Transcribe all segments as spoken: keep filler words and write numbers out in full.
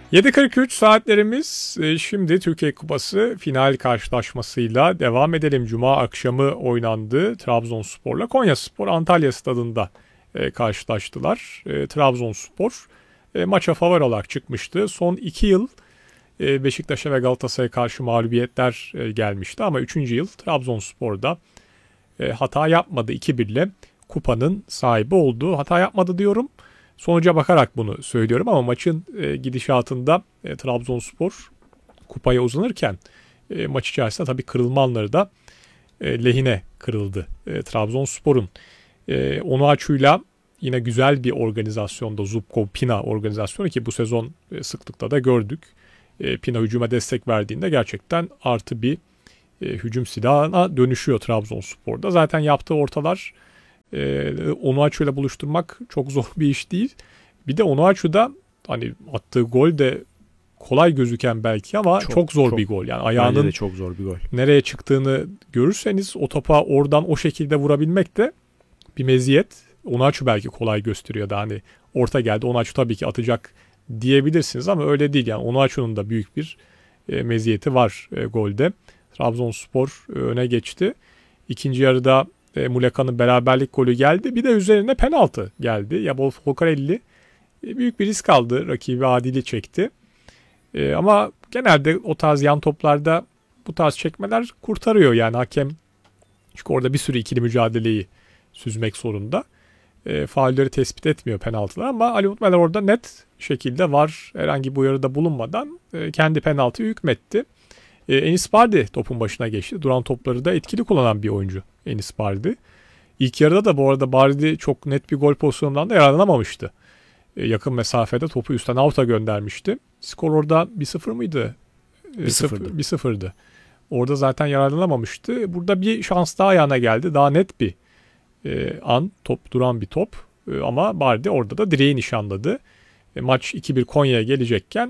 yedi kırk üç saatlerimiz. E, şimdi Türkiye Kupası final karşılaşmasıyla devam edelim. Cuma akşamı oynandı. Trabzonspor'la Konyaspor Antalya Stadı'nda e, karşılaştılar. E, Trabzonspor e, maça favori olarak çıkmıştı. Son iki yıl e, Beşiktaş'a ve Galatasaray'a karşı mağlubiyetler e, gelmişti. Ama üçüncü yıl Trabzonspor'da e, hata yapmadı. iki bir ile kupanın sahibi oldu. Hata yapmadı diyorum. Sonuca bakarak bunu söylüyorum ama maçın e, gidişatında e, Trabzonspor kupaya uzanırken e, maç içerisinde tabii kırılma anları da e, lehine kırıldı e, Trabzonspor'un. E, Onuachu'yla yine güzel bir organizasyonda Zubkov Pina organizasyonu ki bu sezon e, sıklıkla da gördük. E, Pina hücuma destek verdiğinde gerçekten artı bir e, hücum silahına dönüşüyor Trabzonspor'da. Zaten yaptığı ortalar e, Onuachu ile buluşturmak çok zor bir iş değil. Bir de Onuachu'da hani attığı gol de kolay gözüken belki ama çok, çok zor çok, bir gol. Yani ayağının de çok zor bir gol. Nereye çıktığını görürseniz o topa oradan o şekilde vurabilmek de bir meziyet. Onuachu belki kolay gösteriyor da hani orta geldi. Onuachu tabii ki atacak diyebilirsiniz ama öyle değil. Yani Onuachu'nun da büyük bir e, meziyeti var e, golde. Trabzonspor e, öne geçti. İkinci yarıda e, Muleka'nın beraberlik golü geldi. Bir de üzerine penaltı geldi. Yabol Folcarelli e, büyük bir risk aldı. Rakibi Adil'i çekti. E, ama genelde o tarz yan toplarda bu tarz çekmeler kurtarıyor. Yani hakem çünkü orada bir sürü ikili mücadeleyi süzmek zorunda. E, faulleri tespit etmiyor penaltılar ama Ali Utmeler orada net şekilde var. Herhangi bir uyarıda bulunmadan e, kendi penaltıyı hükmetti. E, Enis Bardi topun başına geçti. Duran topları da etkili kullanan bir oyuncu Enis Bardi. İlk yarıda da bu arada Bardi çok net bir gol pozisyonundan da yararlanamamıştı. E, yakın mesafede topu üstten out'a göndermişti. Skor orada bir sıfır mıydı? bir sıfırdı. bir sıfırdı. Orada zaten yararlanamamıştı. Burada bir şans daha ayağına geldi. Daha net bir e, an. Top duran bir top. E, ama Bardi orada da direği nişanladı. E, maç iki bir Konya'ya gelecekken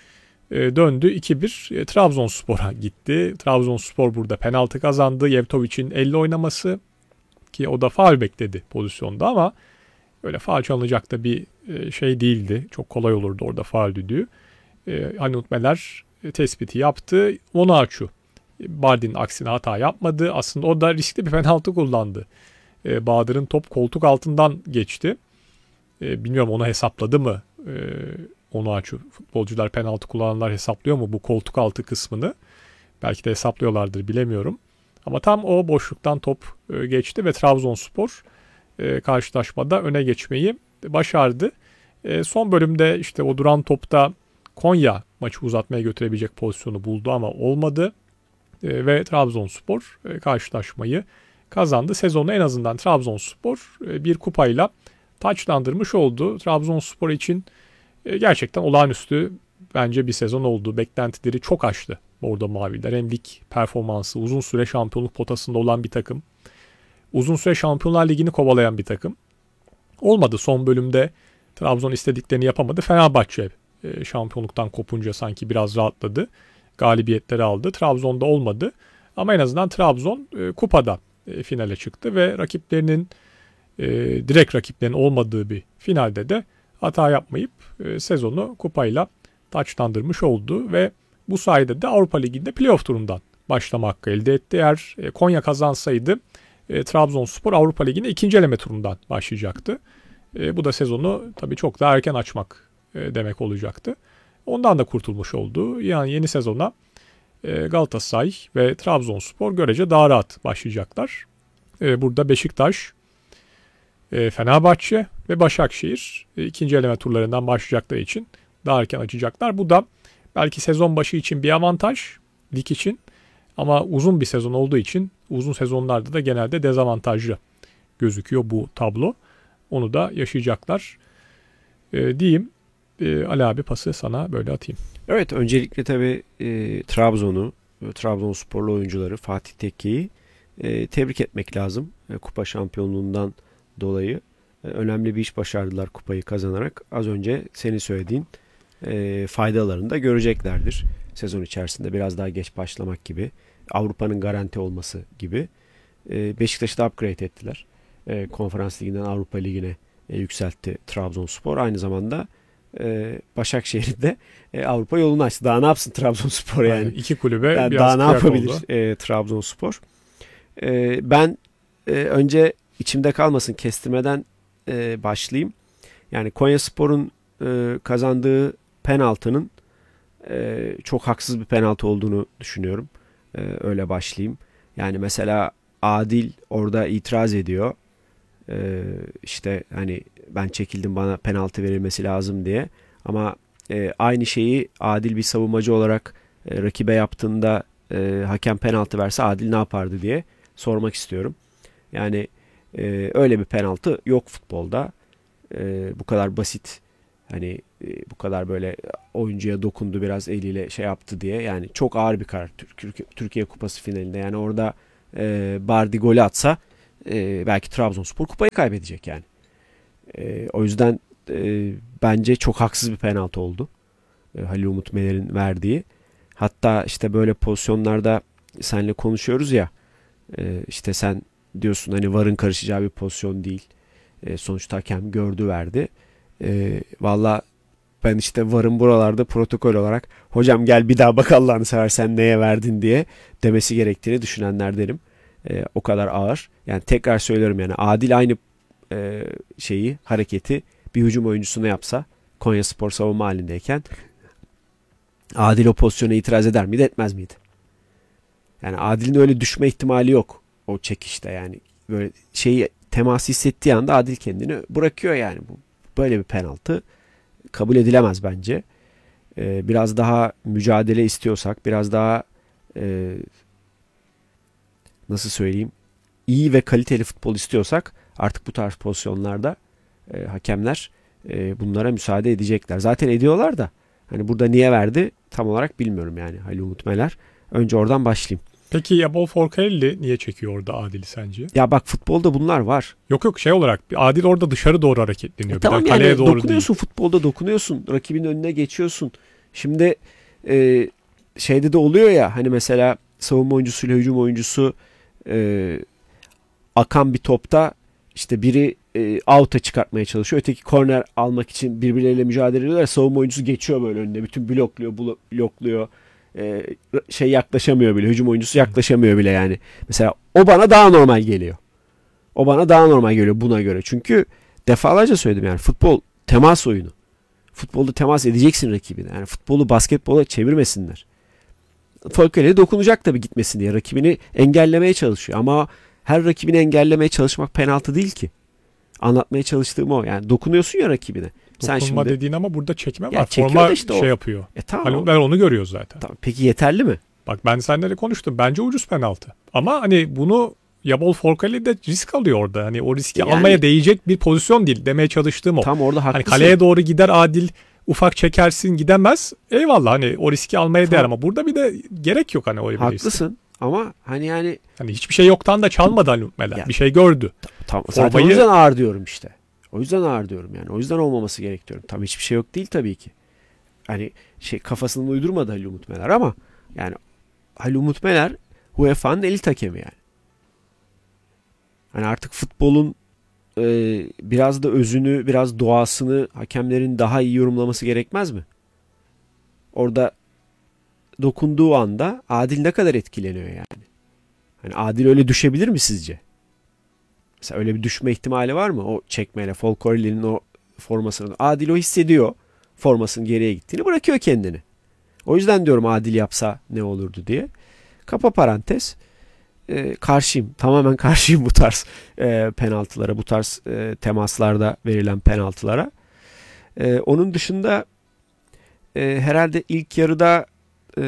e, döndü iki bir e, Trabzonspor'a gitti. Trabzonspor burada penaltı kazandı. Yevtovic'in elle oynaması ki o da faul bekledi pozisyonda ama öyle faul çalınacak da bir e, şey değildi. Çok kolay olurdu orada faul düdüğü. E, Hanut Meler e, tespiti yaptı. Onuachu Bardi'nin aksine hata yapmadı. Aslında o da riskli bir penaltı kullandı. E, Bahadır'ın top koltuk altından geçti. E, bilmiyorum onu hesapladı mı e, Onuachu. Futbolcular penaltı kullananlar hesaplıyor mu bu koltuk altı kısmını? Belki de hesaplıyorlardır bilemiyorum. Ama tam o boşluktan top e, geçti ve Trabzonspor e, karşılaşmada öne geçmeyi başardı. E, son bölümde işte o duran topta Konya maçı uzatmaya götürebilecek pozisyonu buldu ama olmadı. E, ve Trabzonspor e, karşılaşmayı kazandı. Sezonu en azından Trabzonspor e, bir kupayla taçlandırmış oldu. Trabzonspor için e, gerçekten olağanüstü bence bir sezon oldu. Beklentileri çok aştı Bordo Maviler. Hem lig performansı, uzun süre şampiyonluk potasında olan bir takım. Uzun süre Şampiyonlar Ligi'ni kovalayan bir takım. Olmadı son bölümde Trabzon istediklerini yapamadı. Fenerbahçe e, şampiyonluktan kopunca sanki biraz rahatladı. Galibiyetleri aldı. Trabzon'da olmadı. Ama en azından Trabzon e, kupada e, finale çıktı ve rakiplerinin e, direkt rakiplerinin olmadığı bir finalde de hata yapmayıp e, sezonu kupayla taçlandırmış oldu ve bu sayede de Avrupa Ligi'nde playoff turundan başlama hakkı elde etti. Eğer e, Konya kazansaydı e, Trabzonspor Avrupa Ligi'ne ikinci eleme turundan başlayacaktı. E, bu da sezonu tabii çok daha erken açmak e, demek olacaktı. Ondan da kurtulmuş oldu. Yani yeni sezona e, Galatasaray ve Trabzonspor görece daha rahat başlayacaklar. E, burada Beşiktaş, e, Fenerbahçe ve Başakşehir e, ikinci eleme turlarından başlayacakları için daha erken açacaklar. Bu da belki sezon başı için bir avantaj lig için ama uzun bir sezon olduğu için uzun sezonlarda da genelde dezavantajlı gözüküyor bu tablo. Onu da yaşayacaklar e, diyeyim. E, Ali abi pası sana böyle atayım. Evet, öncelikle tabii e, Trabzon'u, e, Trabzonsporlu oyuncuları Fatih Tekke'yi e, tebrik etmek lazım. E, kupa şampiyonluğundan dolayı e, önemli bir iş başardılar kupayı kazanarak. Az önce senin söylediğin e, faydalarını da göreceklerdir. Sezon içerisinde biraz daha geç başlamak gibi, Avrupa'nın garanti olması gibi. E, Beşiktaş'ı da upgrade ettiler. E, Konferans Ligi'nden Avrupa Ligi'ne e, yükseltti Trabzonspor. Aynı zamanda e, Başakşehir'de e, Avrupa yolunu açtı. Daha ne yapsın Trabzonspor yani? Yani iki kulübe Yani biraz daha ne kıyak yapabilir oldu. e, Trabzonspor? E, ben e, önce içimde kalmasın kestirmeden e, başlayayım. Yani Konyaspor'un e, kazandığı penaltının e, çok haksız bir penaltı olduğunu düşünüyorum. E, öyle başlayayım. Yani mesela Adil orada itiraz ediyor. E, işte hani ben çekildim, bana penaltı verilmesi lazım diye. Ama e, aynı şeyi Adil bir savunmacı olarak e, rakibe yaptığında e, hakem penaltı verse Adil ne yapardı diye sormak istiyorum. Yani e, öyle bir penaltı yok futbolda. E, bu kadar basit, hani e, bu kadar böyle oyuncuya dokundu biraz eliyle şey yaptı diye, yani çok ağır bir karar Türk, Türkiye Kupası finalinde. Yani orada e, Bardi golü atsa e, belki Trabzonspor kupayı kaybedecek yani. E, o yüzden e, bence çok haksız bir penaltı oldu. E, Halil Umut Meler'in verdiği. Hatta işte böyle pozisyonlarda seninle konuşuyoruz ya, e, işte sen diyorsun hani VAR'ın karışacağı bir pozisyon değil. E, sonuçta hakem gördü verdi. E, Valla ben işte VAR'ın buralarda protokol olarak hocam gel bir daha bak Allah'ını seversen neye verdin diye demesi gerektiğini düşünenlerdenim. E, o kadar ağır. Yani tekrar söylüyorum, yani Adil aynı e, şeyi, hareketi bir hücum oyuncusuna yapsa Konyaspor savunma halindeyken Adil o pozisyona itiraz eder miydi, etmez miydi? Yani Adil'in öyle düşme ihtimali yok o çekişte. Yani böyle şeyi, temas hissettiği anda Adil kendini bırakıyor yani. Bu böyle bir penaltı kabul edilemez bence. Ee, biraz daha mücadele istiyorsak, biraz daha e, nasıl söyleyeyim, iyi ve kaliteli futbol istiyorsak artık bu tarz pozisyonlarda e, hakemler e, bunlara müsaade edecekler. Zaten ediyorlar da hani burada niye verdi tam olarak bilmiyorum yani Halil Umut Meler. Önce oradan başlayayım. Peki Yabol Forcalli niye çekiyor orada Adil'i sence? Ya bak, futbolda bunlar var. Yok yok, şey olarak Adil orada dışarı doğru hareketleniyor. E tamam, bir yani kaleye doğru dokunuyorsun değil. futbolda, dokunuyorsun. Rakibin önüne geçiyorsun. Şimdi e, şeyde de oluyor ya, hani mesela savunma oyuncusuyla hücum oyuncusu e, akan bir topta işte biri e, out'a çıkartmaya çalışıyor. Öteki korner almak için birbirleriyle mücadele ediyorlar. Savunma oyuncusu geçiyor böyle önüne. Bütün blokluyor, blo- blokluyor. E, şey yaklaşamıyor bile. Hücum oyuncusu yaklaşamıyor bile yani. Mesela o bana daha normal geliyor. O bana daha normal geliyor buna göre. Çünkü defalarca söyledim, yani futbol temas oyunu. Futbolda temas edeceksin rakibine. Yani futbolu basketbola çevirmesinler. Falcao dokunacak tabii gitmesin diye. Rakibini engellemeye çalışıyor. Ama her rakibini engellemeye çalışmak penaltı değil ki. Anlatmaya çalıştığım o. Yani dokunuyorsun ya rakibine. Dokunma Sen şimdi dediğin ama burada çekme ya var. çekiyor Forma da işte şey o. yapıyor. E tamam. Hani ben onu görüyoruz zaten. Tamam. Peki yeterli mi? Bak ben seninle de konuştum. Bence ucuz penaltı. Ama hani bunu Yabol Forcalli de risk alıyor orada. Hani o riski Yani- almaya değecek bir pozisyon değil. Demeye çalıştığım o. Tam orada Hani haklısın. kaleye doğru gider Adil, ufak çekersin gidemez. Eyvallah, hani o riski almaya değer Tamam. ama burada bir de gerek yok hani öyle bir riske. Haklısın ama hani yani Hani hiçbir şey yoktan da çalmadı Halil Meler. Ya- Bir şey gördü. tam, zaten Formayı- o yüzden ağır diyorum işte. O yüzden ağır diyorum yani. O yüzden olmaması gerek diyorum. Tam hiçbir şey yok değil tabii ki. Hani şey kafasını uydurmadı Halil Umut Meler ama yani Halil Umut Meler U E F A'nın elit hakemi yani. Hani artık futbolun e, biraz da özünü, biraz doğasını hakemlerin daha iyi yorumlaması gerekmez mi? Orada dokunduğu anda Adil ne kadar etkileniyor yani? Hani Adil öyle düşebilir mi sizce? Mesela öyle bir düşme ihtimali var mı? O çekmeyle, Folcori'nin o formasını. Adil o hissediyor formasının geriye gittiğini, bırakıyor kendini. O yüzden diyorum Adil yapsa ne olurdu diye. Kapa parantez. Ee, karşıyım. Tamamen karşıyım bu tarz e, penaltılara, bu tarz e, temaslarda verilen penaltılara. E, onun dışında e, herhalde ilk yarıda e,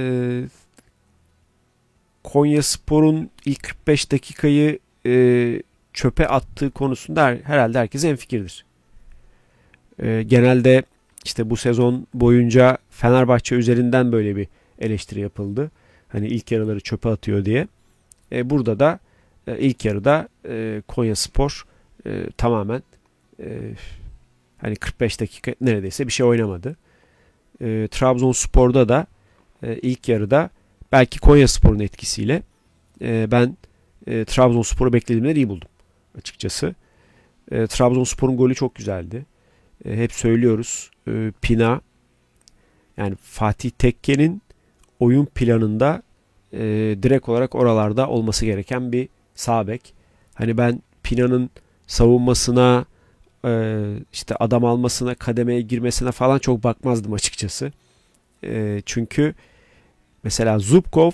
Konyaspor'un ilk kırk beş dakikayı e, çöpe attığı konusunda her, herhalde herkes hemfikirdir. E, genelde işte bu sezon boyunca Fenerbahçe üzerinden böyle bir eleştiri yapıldı. Hani ilk yarıları çöpe atıyor diye. E, burada da e, ilk yarıda e, Konyaspor e, tamamen e, hani kırk beş dakika neredeyse bir şey oynamadı. E, Trabzonspor'da da e, ilk yarıda belki Konyaspor'un etkisiyle e, ben e, Trabzonspor'u beklediğimden iyi buldum açıkçası. E, Trabzonspor'un golü çok güzeldi. E, hep söylüyoruz. e, Pina, yani Fatih Tekke'nin oyun planında e, direkt olarak oralarda olması gereken bir sağ bek. Hani ben Pina'nın savunmasına, e, işte adam almasına, kademeye girmesine falan çok bakmazdım açıkçası. E, çünkü mesela Zubkov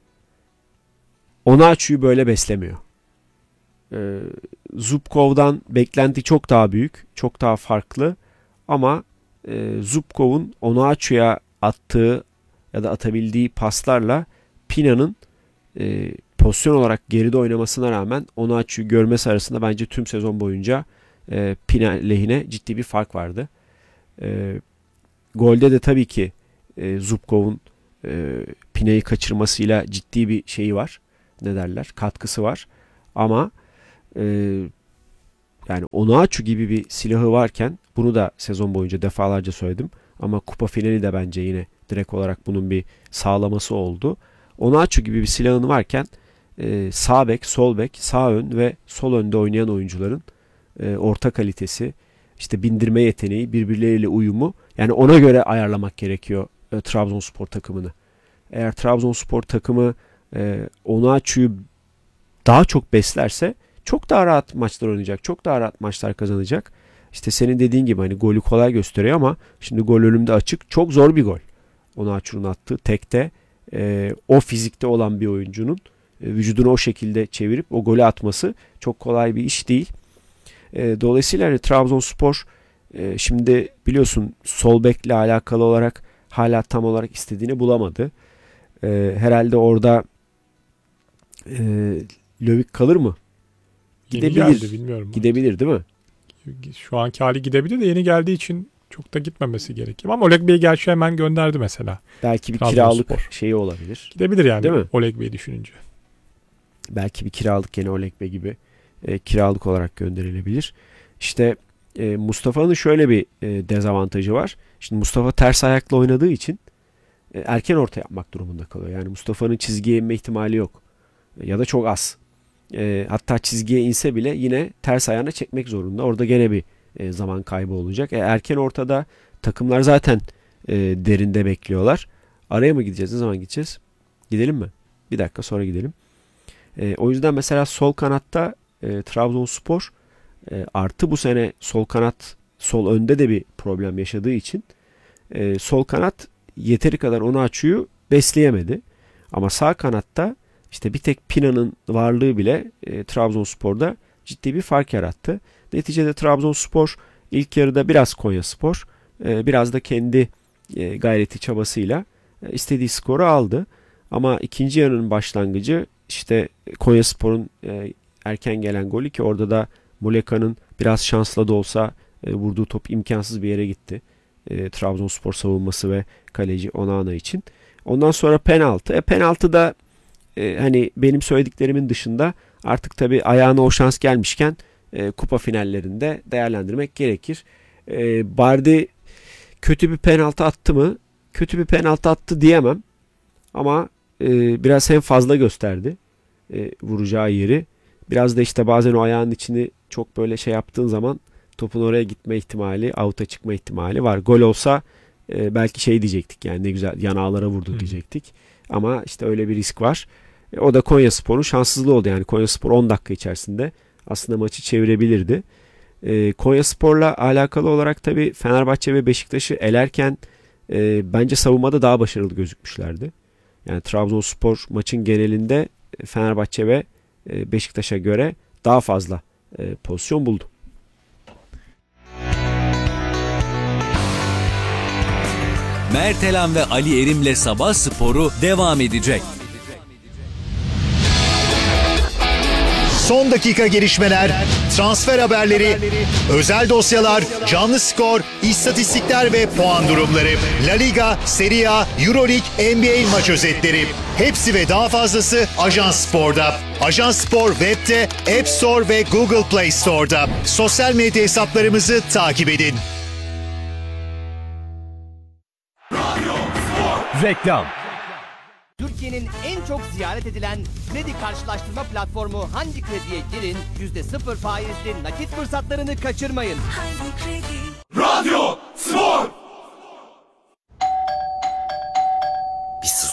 Onaçu'yu böyle beslemiyor. E, Zubkov'dan beklenti çok daha büyük, çok daha farklı ama e, Zubkov'un Onaçu'ya attığı ya da atabildiği paslarla Pina'nın e, pozisyon olarak geride oynamasına rağmen Onaçu'yu görmesi arasında bence tüm sezon boyunca e, Pina lehine ciddi bir fark vardı. E, golde de tabii ki e, Zubkov'un e, Pina'yı kaçırmasıyla ciddi bir şeyi var. Ne derler? Katkısı var. Ama e, yani Onaçu gibi bir silahı varken, bunu da sezon boyunca defalarca söyledim. Ama kupa finali de bence yine direkt olarak bunun bir sağlaması oldu. Onaçu gibi bir silahın varken e, sağ bek, sol bek, sağ ön ve sol önde oynayan oyuncuların e, orta kalitesi, işte bindirme yeteneği, birbirleriyle uyumu, yani ona göre ayarlamak gerekiyor e, Trabzonspor takımını. Eğer Trabzonspor takımı e, Onaçu'yu daha çok beslerse çok daha rahat maçlar oynayacak, çok daha rahat maçlar kazanacak. İşte senin dediğin gibi hani golü kolay gösteriyor ama şimdi gol önümde açık. Çok zor bir gol. Onaçu'nun attığı tekte e, o fizikte olan bir oyuncunun e, vücudunu o şekilde çevirip o golü atması çok kolay bir iş değil. E, dolayısıyla hani Trabzonspor e, şimdi biliyorsun sol bekle alakalı olarak hala tam olarak istediğini bulamadı. E, herhalde orada e, Lövik kalır mı? Gidebilir. Yeni geldi, bilmiyorum. Gidebilir değil mi? Şu anki hali gidebilir de yeni geldiği için çok da gitmemesi gerekiyor. Ama Oleg Bey gerçi hemen gönderdi mesela. Belki bir kiralık şeyi olabilir. Gidebilir yani, değil mi? Oleg Bey düşününce. Belki bir kiralık, gene Oleg Bey gibi e, kiralık olarak gönderilebilir. İşte e, Mustafa'nın şöyle bir e, dezavantajı var. Şimdi Mustafa ters ayakla oynadığı için e, erken orta yapmak durumunda kalıyor. Yani Mustafa'nın çizgiye inme ihtimali yok. E, ya da çok az. E, hatta çizgiye inse bile yine ters ayağına çekmek zorunda. Orada gene bir e, zaman kaybı olacak. E, erken ortada takımlar zaten e, derinde bekliyorlar. Araya mı gideceğiz? Ne zaman gideceğiz? Gidelim mi? Bir dakika sonra gidelim. E, o yüzden mesela sol kanatta e, Trabzonspor e, artı bu sene sol kanat, sol önde de bir problem yaşadığı için e, sol kanat yeteri kadar Onaçu'yu besleyemedi. Ama sağ kanatta işte bir tek Pina'nın varlığı bile e, Trabzonspor'da ciddi bir fark yarattı. Neticede Trabzonspor ilk yarıda biraz Konyaspor, e, biraz da kendi e, gayreti çabasıyla e, istediği skoru aldı. Ama ikinci yarının başlangıcı işte Konyaspor'un e, erken gelen golü, ki orada da Muleka'nın biraz şansla da olsa e, vurduğu top imkansız bir yere gitti. E, Trabzonspor savunması ve kaleci Onana için. Ondan sonra penaltı. E, penaltı da e, hani benim söylediklerimin dışında artık tabii ayağına o şans gelmişken e, kupa finallerinde değerlendirmek gerekir. E, Bardi kötü bir penaltı attı mı? Kötü bir penaltı attı diyemem. Ama e, biraz hem fazla gösterdi e, vuracağı yeri. Biraz da işte bazen o ayağın içini çok böyle şey yaptığın zaman topun oraya gitme ihtimali, out'a çıkma ihtimali var. Gol olsa e, belki şey diyecektik, yani ne güzel yanağlara vurdu diyecektik. Hı. Ama işte öyle bir risk var. E, o da Konyaspor'un şanssızlığı oldu. Yani Konyaspor on dakika içerisinde aslında maçı çevirebilirdi. E, Konyaspor'la alakalı olarak tabii Fenerbahçe ve Beşiktaş'ı elerken e, bence savunmada daha başarılı gözükmüşlerdi. Yani Trabzonspor maçın genelinde Fenerbahçe ve Beşiktaş'a göre daha fazla e, pozisyon buldu. Mert Elan ve Ali Erim'le Sabah Sporu devam edecek. Son dakika gelişmeler, transfer haberleri, özel dosyalar, canlı skor, istatistikler ve puan durumları. La Liga, Serie A, Euroleague, N B A maç özetleri. Hepsi ve daha fazlası Ajans Spor'da. Ajans Spor web'te, App Store ve Google Play Store'da. Sosyal medya hesaplarımızı takip edin. Reklam. Türkiye'nin en çok ziyaret edilen kredi karşılaştırma platformu Hangi Kredi'ye girin, yüzde sıfır faizli nakit fırsatlarını kaçırmayın. Hangi Kredi? Radyo Spor!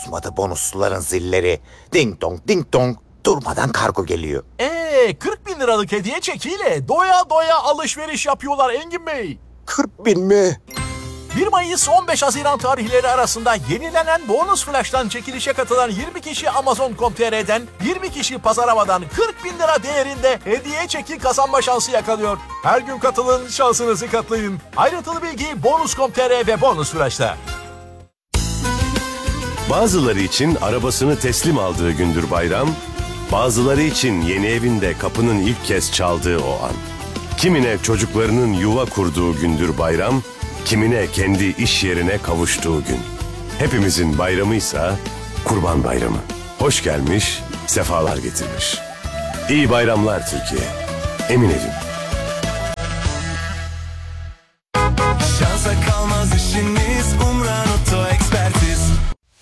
susmadı bonusluların zilleri. Ding dong ding dong durmadan kargo geliyor. Eee kırk bin liralık hediye çekiyle doya doya alışveriş yapıyorlar Engin Bey. kırk bin mi? bir Mayıs on beş Haziran tarihleri arasında yenilenen bonus flash'tan çekilişe katılan yirmi kişi Amazon nokta com nokta t r'den yirmi kişi Pazaramadan kırk bin lira değerinde hediye çeki kazanma şansı yakalıyor. Her gün katılın, şansınızı katlayın. Ayrıntılı bilgi bonus nokta com nokta t r ve bonus flash'ta. Bazıları için arabasını teslim aldığı gündür bayram, bazıları için yeni evinde kapının ilk kez çaldığı o an. Kimine çocuklarının yuva kurduğu gündür bayram, kimine kendi iş yerine kavuştuğu gün. Hepimizin bayramıysa Kurban Bayramı. Hoş gelmiş, sefalar getirmiş. İyi bayramlar Türkiye. Emin evim. Şansa kalmaz işiniz, Umran Oto Ekspertiz.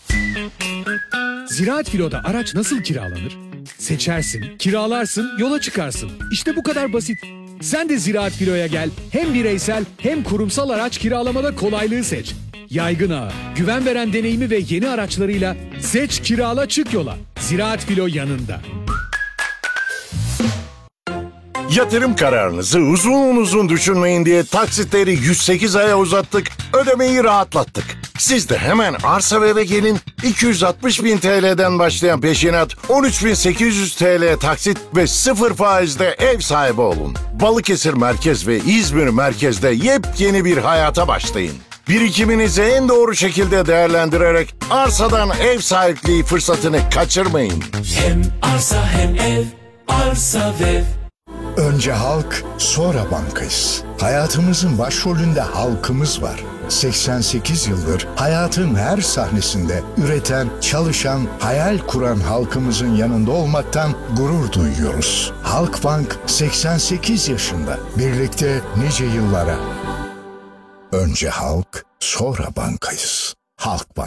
Ziraat Filo'da araç nasıl kiralanır? Seçersin, kiralarsın, yola çıkarsın. İşte bu kadar basit. Sen de Ziraat Filo'ya gel. Hem bireysel hem kurumsal araç kiralamada kolaylığı seç. Yaygın ağı, güven veren deneyimi ve yeni araçlarıyla seç, kirala, çık yola. Ziraat Filo yanında. Yatırım kararınızı uzun uzun düşünmeyin diye taksitleri yüz sekiz aya uzattık, ödemeyi rahatlattık. Siz de hemen arsa ve eve gelin, iki yüz altmış bin T L'den başlayan peşinat, on üç bin sekiz yüz T L taksit ve sıfır faizde ev sahibi olun. Balıkesir Merkez ve İzmir Merkez'de yepyeni bir hayata başlayın. Birikiminizi en doğru şekilde değerlendirerek arsadan ev sahipliği fırsatını kaçırmayın. Hem arsa hem ev, arsa ve Önce halk, sonra bankayız. Hayatımızın başrolünde halkımız var. seksen sekiz yıldır hayatın her sahnesinde üreten, çalışan, hayal kuran halkımızın yanında olmaktan gurur duyuyoruz. Halkbank seksen sekiz yaşında. Birlikte nice yıllara. Önce halk, sonra bankayız. Halkbank.